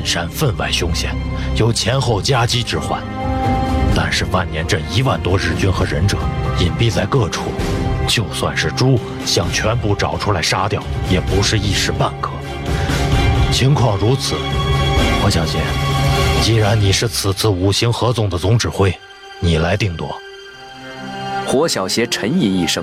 山分外凶险，有前后夹击之患。但是万年镇1万多日军和忍者隐蔽在各处，就算是猪想全部找出来杀掉，也不是一时半刻。情况如此，火小姐，既然你是此次五行合纵的总指挥，你来定夺。 火小邪沉吟一声，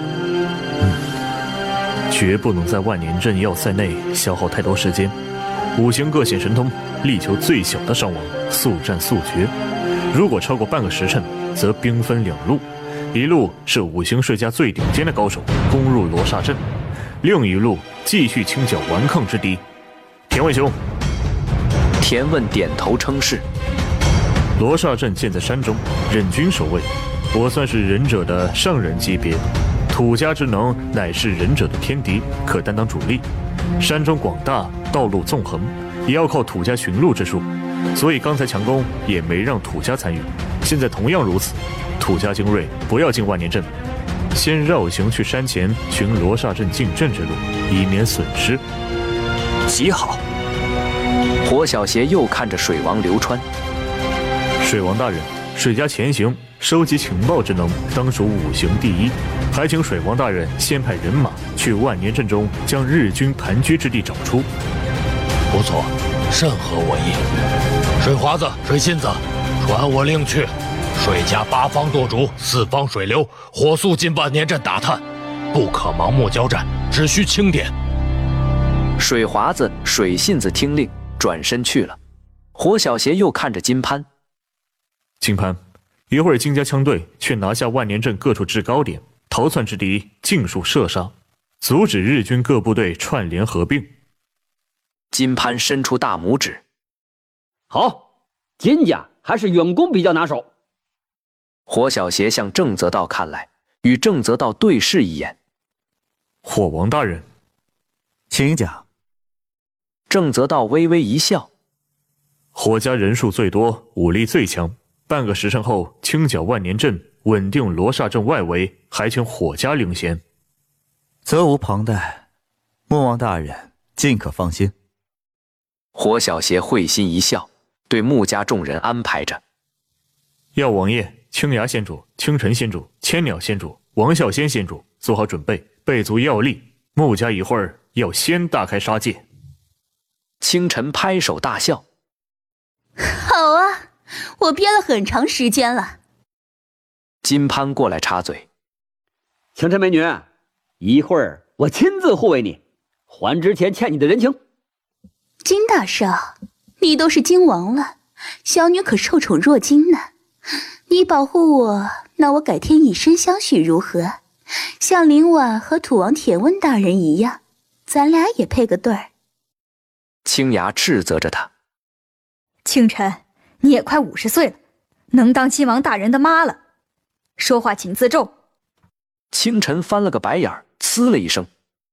绝不能在万年镇要塞内消耗太多时间。五行各显神通，力求最小的伤亡，速战速决。如果超过半个时辰，则兵分2路，一路是五行世家最顶尖的高手攻入罗刹镇，另一路继续清剿顽抗之敌。田问兄。 田问点头称是。 罗刹镇建在山中，忍军守卫，我算是忍者的上人级别。土家之能乃是忍者的天敌，可担当主力。山中广大，道路纵横，也要靠土家寻路之术，所以刚才强攻也没让土家参与。现在同样如此，土家精锐不要进万年镇，先绕行去山前寻罗刹镇进镇之路，以免损失。 极好。火小邪又看着水王流川。 水王大人，水家前行收集情报之能当属五行第一，还请水王大人先派人马去万年镇中将日军盘踞之地找出。 不错，甚合我意。水华子、水心子，传我令去，水家8方舵主，4方水流，火速进万年镇打探，不可盲目交战，只需清点。 水华子、水信子听令，转身去了。火小邪又看着金潘。 金潘，一会儿金家枪队却拿下万年镇各处制高点，逃窜之敌尽数射杀，阻止日军各部队串联合并。 金潘伸出大拇指。 好，金家还是远攻比较拿手。 火小邪向郑则道看来，与郑则道对视一眼。 火王大人， 请讲。 郑则道微微一笑。 火家人数最多，武力最强，半个时辰后清剿万年镇，稳定罗刹镇外围，还请火家领衔。 责无旁贷，莫王大人尽可放心。 火小邪会心一笑，对穆家众人安排着： 药王爷、青崖仙主、青尘仙主、千鸟仙主、王啸仙仙主做好准备，备足药力。穆家一会儿要先大开杀戒。 青尘拍手大笑。 好啊，我憋了很长时间了。 金潘过来插嘴： 青尘美女，一会儿我亲自护卫你，还之前欠你的人情。 金大少，你都是金王了，小女可受宠若惊呢。你保护我，那我改天以身相许如何？像灵婉和土王田温大人一样，咱俩也配个对儿。 青崖斥责着他： 青尘，你也快50岁了，能当金王大人的妈了，说话请自重。 青尘翻了个白眼，呲了一声：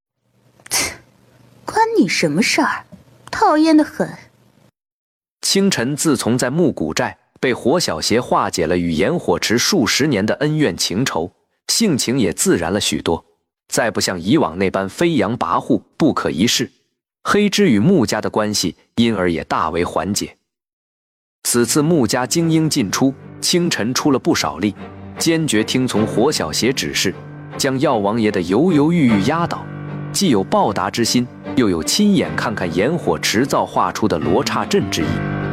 关你什么事儿？讨厌得很。 青尘自从在木谷寨被火小邪化解了与炎火池数10年的恩怨情仇，性情也自然了许多，再不像以往那般飞扬跋扈不可一世。黑之与穆家的关系因而也大为缓解。此次穆家精英进出，青尘出了不少力，坚决听从火小邪指示，将药王爷的犹犹豫豫压倒，既有报答之心，又有亲眼看看炎火池造化出的罗刹阵之意。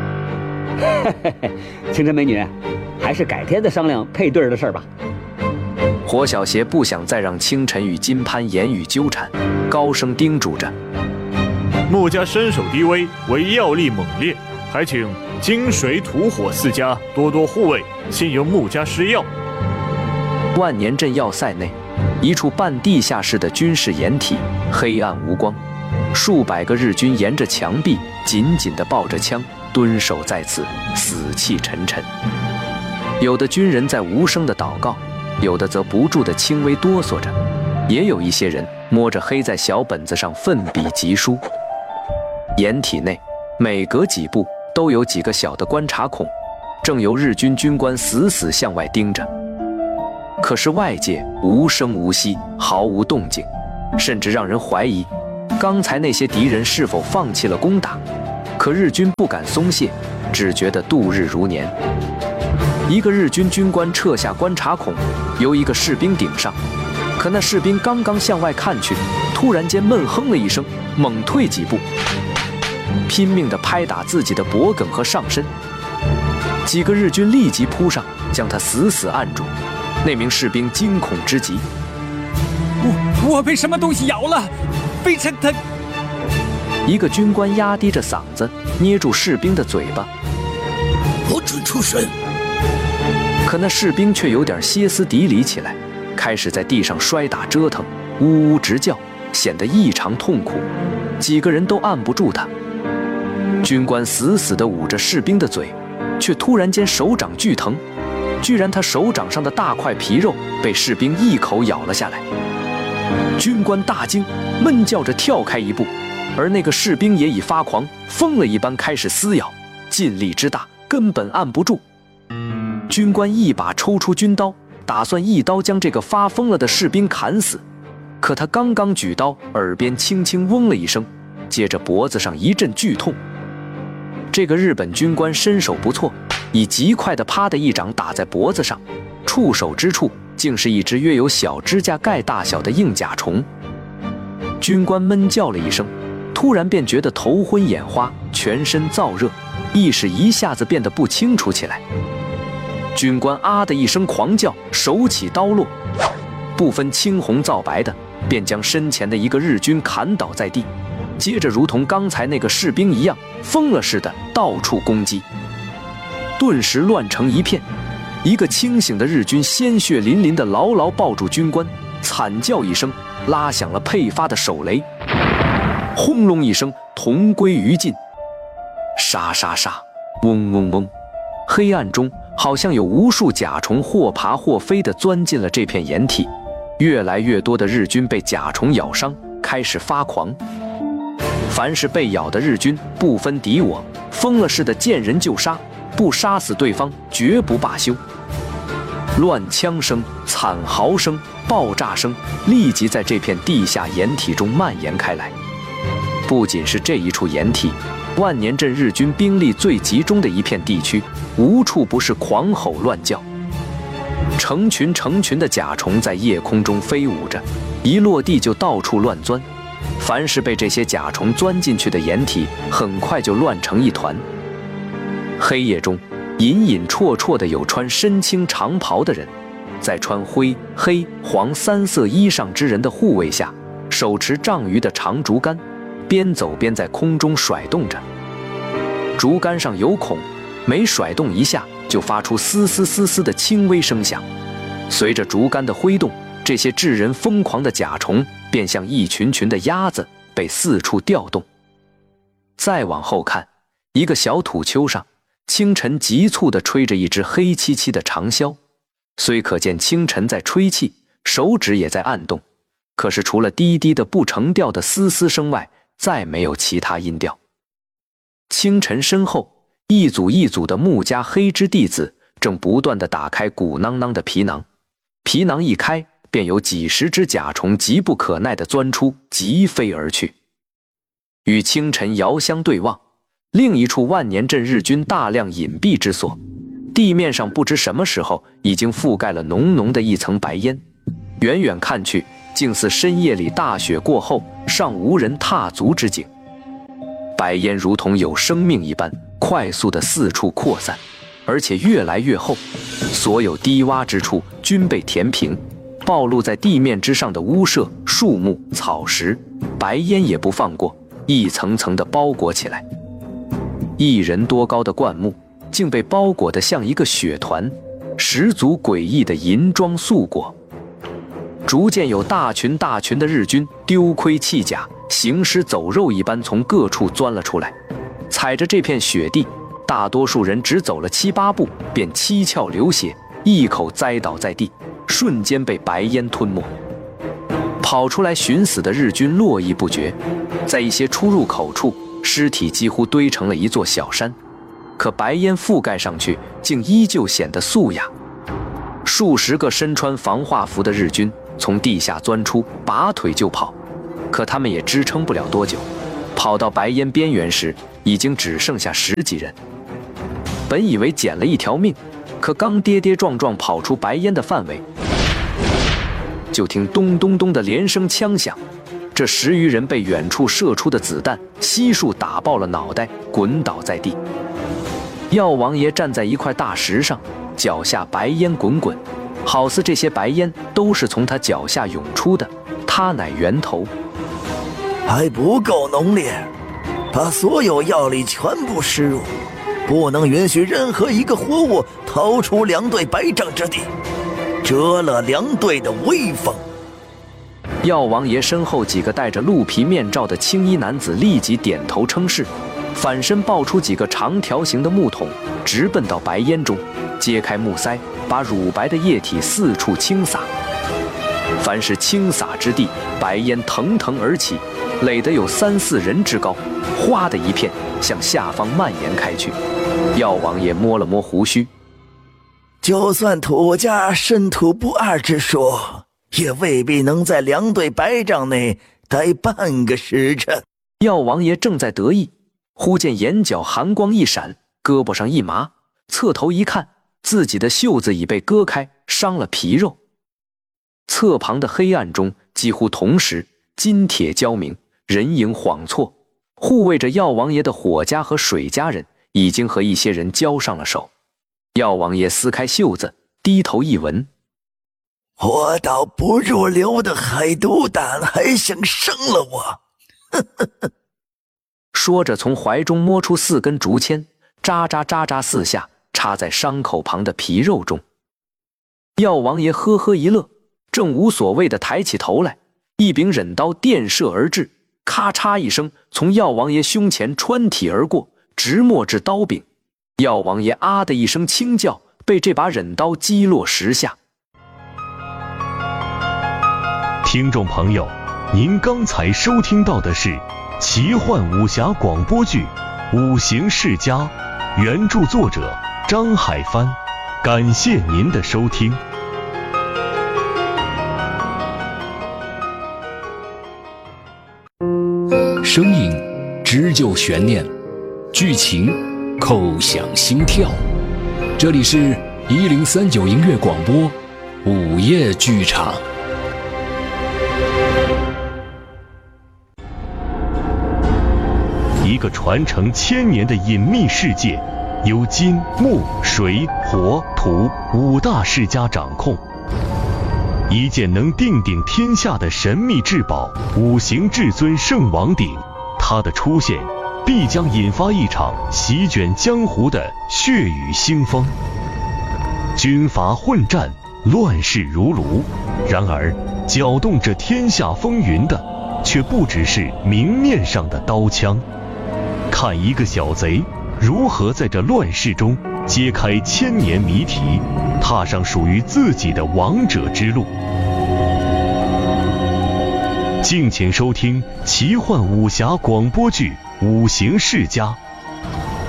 青尘美女，还是改天再商量配对的事吧。 火小邪不想再让青尘与金潘言语纠缠，高声叮嘱着： 穆家身手低微，为药力猛烈，还请金水土火4家多多护卫，先由穆家施药。 万年镇要塞内，一处半地下室的军事掩体，黑暗无光，数百个日军沿着墙壁紧紧地抱着枪，蹲守在此，死气沉沉。有的军人在无声地祷告，有的则不住地轻微哆嗦着，也有一些人摸着黑在小本子上奋笔疾书。掩体内每隔几步都有几个小的观察孔，正由日军军官死死向外盯着。可是外界无声无息，毫无动静，甚至让人怀疑刚才那些敌人是否放弃了攻打。 可日军不敢松懈，只觉得度日如年。一个日军军官撤下观察孔，由一个士兵顶上，可那士兵刚刚向外看去，突然间闷哼了一声，猛退几步，拼命地拍打自己的脖颈和上身。几个日军立即扑上，将他死死按住。那名士兵惊恐之极：“ 我被什么东西咬了？非常疼！” 一个军官压低着嗓子，捏住士兵的嘴巴：“ 不准出声！” 可那士兵却有点歇斯底里起来，开始在地上摔打折腾，呜呜直叫，显得异常痛苦。几个人都按不住他。军官死死地捂着士兵的嘴，却突然间手掌剧疼，居然他手掌上的大块皮肉被士兵一口咬了下来。军官大惊，闷叫着跳开一步，而那个士兵也已发狂，疯了一般开始撕咬，劲力之大，根本按不住。军官一把抽出军刀，打算一刀将这个发疯了的士兵砍死。可他刚刚举刀，耳边轻轻嗡了一声，接着脖子上一阵剧痛。这个日本军官身手不错，以极快的啪的一掌打在脖子上，触手之处竟是一只约有小指甲盖大小的硬甲虫。军官闷叫了一声，突然便觉得头昏眼花，全身燥热，意识一下子变得不清楚起来。军官啊的一声狂叫，手起刀落，不分青红皂白的便将身前的一个日军砍倒在地，接着如同刚才那个士兵一样，疯了似的到处攻击，顿时乱成一片。一个清醒的日军鲜血淋淋的牢牢抱住军官，惨叫一声，拉响了配发的手雷，轰隆一声，同归于尽。沙沙沙，嗡嗡嗡，黑暗中好像有无数甲虫或爬或飞地钻进了这片掩体，越来越多的日军被甲虫咬伤，开始发狂。凡是被咬的日军不分敌我，疯了似的见人就杀，不杀死对方绝不罢休。乱枪声、惨嚎声、爆炸声立即在这片地下掩体中蔓延开来。不仅是这一处掩体，万年镇日军兵力最集中的一片地区，无处不是狂吼乱叫。成群成群的甲虫在夜空中飞舞着，一落地就到处乱钻。凡是被这些甲虫钻进去的掩体，很快就乱成一团。黑夜中，隐隐绰绰的有穿深青长袍的人，在穿灰、黑、黄三色衣裳之人的护卫下，手持丈余的长竹竿，边走边在空中甩动着。竹竿上有孔，每甩动一下就发出嘶嘶嘶嘶的轻微声响。随着竹竿的挥动，这些致人疯狂的甲虫便像一群群的鸭子，被四处调动。再往后看，一个小土丘上，清晨急促地吹着一只黑漆漆的长箫，虽可见清晨在吹气，手指也在按动，可是除了低低的不成调的嘶嘶声外，再没有其他音调。清晨身后，一组一组的穆家黑之弟子正不断地打开鼓囊囊的皮囊，皮囊一开，便有几十只甲虫急不可耐地钻出，疾飞而去。与清晨遥相对望，另一处万年镇日军大量隐蔽之所，地面上不知什么时候已经覆盖了浓浓的一层白烟，远远看去，竟似深夜里大雪过后尚无人踏足之景。白烟如同有生命一般，快速地四处扩散，而且越来越厚，所有低洼之处均被填平，暴露在地面之上的屋舍、树木、草石，白烟也不放过，一层层地包裹起来。一人多高的灌木竟被包裹得像一个雪团，十足诡异的银装素裹。逐渐有大群大群的日军丢盔弃甲，行尸走肉一般从各处钻了出来，踩着这片雪地，大多数人只走了7、8步便七窍流血，一口栽倒在地，瞬间被白烟吞没。跑出来寻死的日军络绎不绝，在一些出入口处，尸体几乎堆成了一座小山，可白烟覆盖上去，竟依旧显得素雅。数十个身穿防化服的日军从地下钻出，拔腿就跑，可他们也支撑不了多久。跑到白烟边缘时， 已经只剩下10几人。本以为捡了一条命，可刚跌跌撞撞跑出白烟的范围，就听咚咚咚的连声枪响，这10余人被远处射出的子弹悉数打爆了脑袋，滚倒在地。药王爷站在一块大石上，脚下白烟滚滚，好似这些白烟都是从他脚下涌出的，他乃源头。 还不够浓烈，把所有药力全部施入，不能允许任何一个活物逃出2队百丈之地，折了2队的威风。 药王爷身后几个戴着鹿皮面罩的青衣男子立即点头称是，反身抱出几个长条形的木桶，直奔到白烟中，揭开木塞，把乳白的液体四处倾洒。凡是倾洒之地，白烟腾腾而起，垒得有3、4人之高，哗的一片向下方蔓延开去。药王爷摸了摸胡须， 就算土家深土不二之说，也未必能在2队百丈内待半个时辰。 药王爷正在得意，忽见眼角寒光一闪，胳膊上一麻，侧头一看，自己的袖子已被割开，伤了皮肉。侧旁的黑暗中，几乎同时，金铁交明，人影晃错，护卫着药王爷的火家和水家人已经和一些人交上了手。药王爷撕开袖子，低头一闻， 我倒不入流的海毒胆还想生了我！ 说着从怀中摸出4根竹签，扎扎扎扎4下，插在伤口旁的皮肉中。药王爷呵呵一乐，正无所谓的抬起头来，一柄忍刀电射而至，咔嚓一声从药王爷胸前穿体而过，直没至刀柄。药王爷啊的一声轻叫，被这把忍刀击落10下。 听众朋友，您刚才收听到的是奇幻武侠广播剧《五行世家》，原著作者张海帆，感谢您的收听。 声音织就悬念，剧情扣响心跳。这里是1039音乐广播午夜剧场。 一个传承1000年的隐秘世界，由金、木、水、火、土5大世家掌控。一件能定鼎天下的神秘至宝——五行至尊圣王鼎，它的出现必将引发一场席卷江湖的血雨腥风。军阀混战，乱世如炉。然而，搅动这天下风云的，却不只是明面上的刀枪。看一个小贼如何在这乱世中揭开1000年谜题，踏上属于自己的王者之路。敬请收听奇幻武侠广播剧《五行世家》。